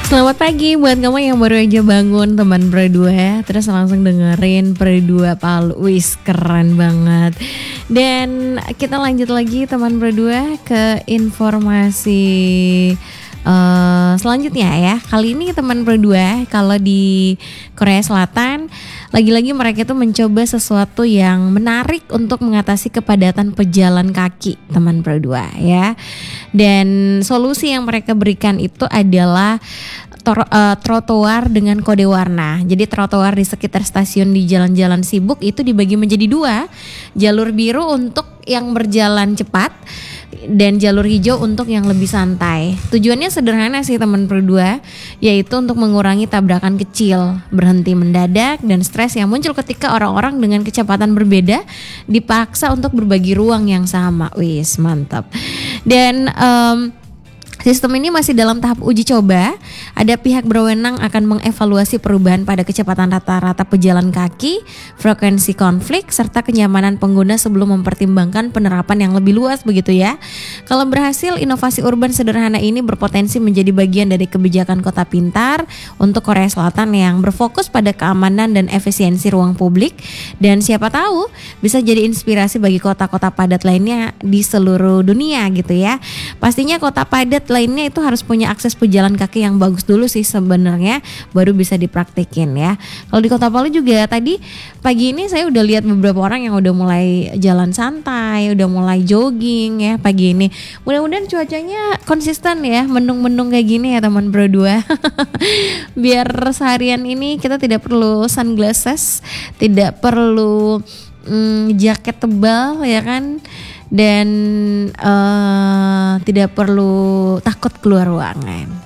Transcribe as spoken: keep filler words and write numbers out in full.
Selamat pagi buat kamu yang baru aja bangun teman Pro dua. Terus langsung dengerin Pro dua Palu. Wis keren banget. Dan kita lanjut lagi teman Pro dua ke informasi uh, selanjutnya ya. Kali ini teman Pro dua, kalau di Korea Selatan lagi-lagi mereka itu mencoba sesuatu yang menarik untuk mengatasi kepadatan pejalan kaki teman Pro dua ya. Dan solusi yang mereka berikan itu adalah Tor, uh, trotoar dengan kode warna. Jadi trotoar di sekitar stasiun di jalan-jalan sibuk itu dibagi menjadi dua. Jalur biru untuk yang berjalan cepat dan jalur hijau untuk yang lebih santai. Tujuannya sederhana sih teman Pro dua, yaitu untuk mengurangi tabrakan kecil, berhenti mendadak, dan stres yang muncul ketika orang-orang dengan kecepatan berbeda dipaksa untuk berbagi ruang yang sama. Wis mantap. Dan um, sistem ini masih dalam tahap uji coba. Ada pihak berwenang akan mengevaluasi perubahan pada kecepatan rata-rata pejalan kaki, frekuensi konflik, serta kenyamanan pengguna sebelum mempertimbangkan penerapan yang lebih luas begitu ya. Kalau berhasil, inovasi urban sederhana ini berpotensi menjadi bagian dari kebijakan kota pintar untuk Korea Selatan yang berfokus pada keamanan dan efisiensi ruang publik. Dan siapa tahu bisa jadi inspirasi bagi kota-kota padat lainnya di seluruh dunia gitu ya. Pastinya kota padat lainnya itu harus punya akses pejalan kaki yang bagus dulu sih sebenarnya, baru bisa dipraktekin ya. Kalau di Kota Palu juga tadi pagi ini saya udah lihat beberapa orang yang udah mulai jalan santai, udah mulai jogging ya pagi ini. Mudah-mudahan cuacanya konsisten ya, mendung-mendung kayak gini ya teman Pro dua. Biar seharian ini kita tidak perlu sunglasses, tidak perlu mm, jaket tebal ya kan, dan uh, tidak perlu takut keluar ruangan.